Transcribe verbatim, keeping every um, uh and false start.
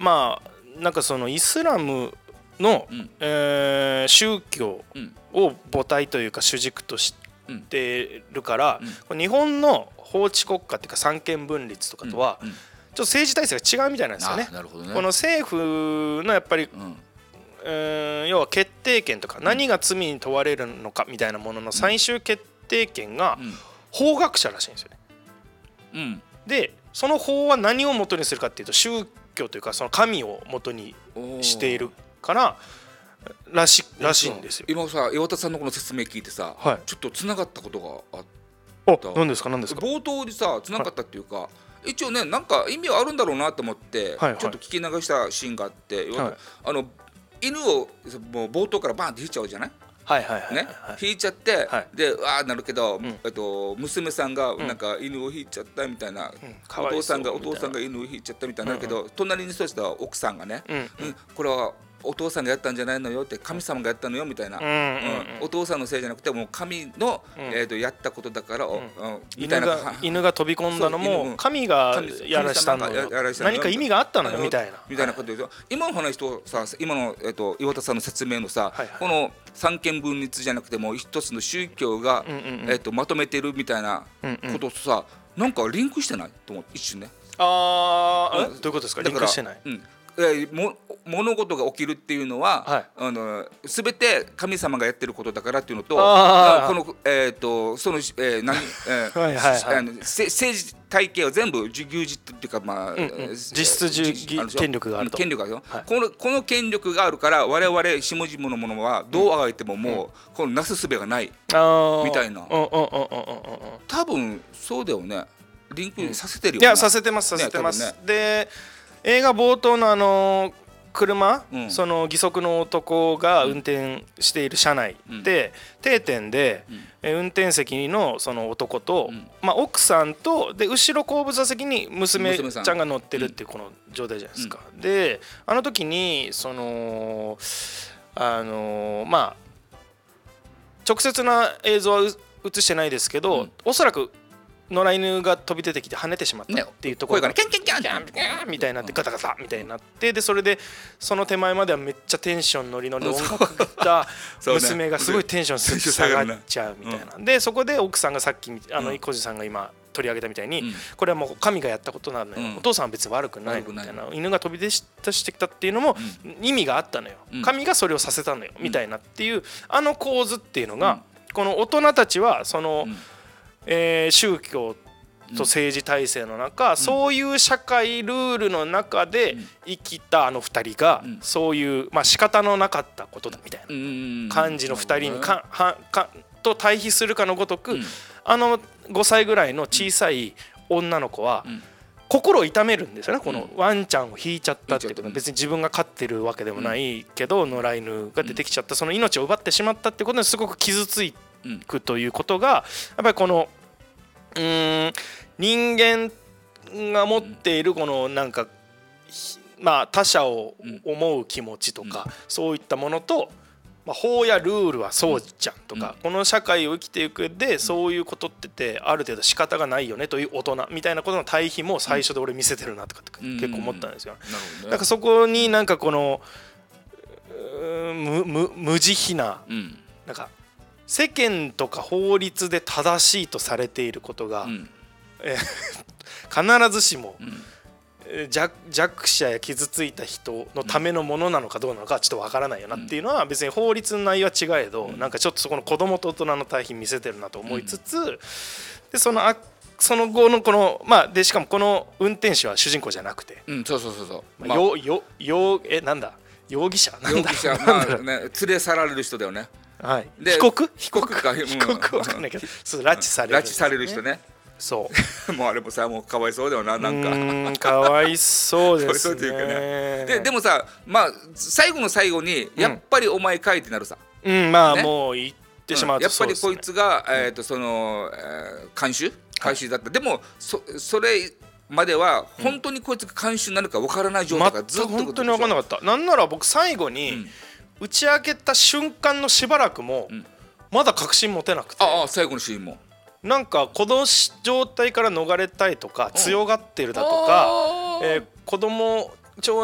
まあなんかそのイスラムの、うんえー、宗教を母体というか主軸としてるから、うん、日本の法治国家っていうか三権分立とかとは、うんうん、ちょっと政治体制が違うみたいなんですよね。 なるほどね。 この政府のやっぱり、うんえー、要は決定権とか何が罪に問われるのかみたいなものの最終決定権が法学者らしいんですよね。うん、でその法は何を元にするかっていうと宗教というかその神を元にしているかららしらしいんですよ。 今さ岩田さんのこの説明聞いてさ、はい、ちょっとつながったことがあった。 あ、何ですか何ですか。 冒頭でさつながったっていうか、はい、一応ねなんか意味はあるんだろうなと思って、はいはい、ちょっと聞き流したシーンがあって、はい、あの犬をもう冒頭からバーンって引いちゃうじゃない。 はいはいはいはい、 ね、引いちゃって、はい、でわーなるけど、うんえっと、娘さんがなんか犬を引いちゃったみたいな、うん、お父さんがお父さんが犬を引いちゃったみたいになるけど、うんうん、隣にそうした奥さんがね、うんうん、これはお父さんがやったんじゃないのよって神様がやったのよみたいな、うんうんうん、お父さんのせいじゃなくてもう神の、うんえー、とやったことだから、うん、 みたいな犬が、犬が飛び込んだのも神がやらしたのよ、何か意味があったのよみたいなみたいなことで、はい、今の話とさ今の、えー、と岩田さんの説明のさ、はいはい、この三権分立じゃなくても一つの宗教が、うんうんうんえー、とまとめてるみたいなこととさ、うんうん、なんかリンクしてないと思って一瞬ね。 あー、うん、どういうことですか。リンクしてない、うんえー、も物事が起きるっていうのは、はい、あの全て神様がやってることだからっていうのと、この、えー、とその、えー何えーはいはいはい、あの政治体系は全部牛耳っていうか、まあうんうん、 実質権力があると。 権力がある、はい、このこの権力があるから我々下々のものはどうあがいてももう、うん、このなすすべがない、うん、みたいな、うんうんうんうん、多分そうだよね。リンクさせてるよね、 うん、いやさせてますさせてます、ね、で映画冒頭のあの車、うん、その義足の男が運転している車内で、うん、定点で、うん、運転席のその男と、うんまあ、奥さんとで後ろ後部座席に娘ちゃんが乗ってるっていうこの状態じゃないですか、うん、であの時にそのあのまあ直接な映像は映してないですけど、うん、おそらく野良犬が飛び出てきて跳ねてしまったっていうところが、ね、 キャンキャンキャンキャンキャンみたいになってガタガタみたいになってでそれでその手前まではめっちゃテンションノリノリで音楽がった娘がすごいテンション下がっちゃうみたいなでそこで奥さんがさっきあの小路さんが今取り上げたみたいにこれはもう神がやったことなのよお父さんは別に悪くないみたいな犬が飛び出してきたっていうのも意味があったのよ神がそれをさせたのよみたいなっていうあの構図っていうのがこの大人たちはそのえー、宗教と政治体制の中、うん、そういう社会ルールの中で生きたあのふたりが、うん、そういう、まあ、仕方のなかったことだみたいな感じのふたりにかはかと対比するかのごとく、うん、あのごさいぐらいの小さい女の子は、うん、心を痛めるんですよね。このワンちゃんを引いちゃったっていうことは別に自分が飼ってるわけでもないけど野良犬が出てきちゃったその命を奪ってしまったってことにすごく傷ついくということがやっぱりこのうーん人間が持っているこのなんかまあ他者を思う気持ちとかそういったものとまあ法やルールはそうじゃんとかこの社会を生きていく上でそういうことっててある程度仕方がないよねという大人みたいなことの対比も最初で俺見せてるなとかって結構思ったんですよ。だからそこになんかこの無無無慈悲ななんか世間とか法律で正しいとされていることが、うんえー、必ずしも、うん、弱, 弱者や傷ついた人のためのものなのかどうなのかちょっとわからないよなっていうのは別に法律の内容は違えど、うん、なんかちょっとそこの子供と大人の対比見せてるなと思いつつ、うん、でそのあその後のこのまあでしかもこの運転手は主人公じゃなくて、 うん、そうそうそうそう、 まあ、よよよえなんだ容疑者なんだ容疑者まあね連れ去られる人だよね。 はい、被告被告か、うん、 被告わかんないけど、そう拉致される、 拉致される人ね。 そうもうあれもさもうかわいそうだよななんかうんかわいそうですね。 ねででもさまあ最後の最後にやっぱりお前かいってなるさ。 うん、うん、まあ、ね、もう言ってしまうとそうですね、 うん、やっぱりこいつが、えー、とその、えー、監修監修だった、はい、でも そ, それまでは本当にこいつが監修になるか分からない状態がずっと、 うん、本当に分からなかった。なんなら僕最後に、うん打ち明けた瞬間のしばらくもまだ確信持てなくて、 ああ最後のシーンもなんかこの状態から逃れたいとか強がってるだとか、えー、子供長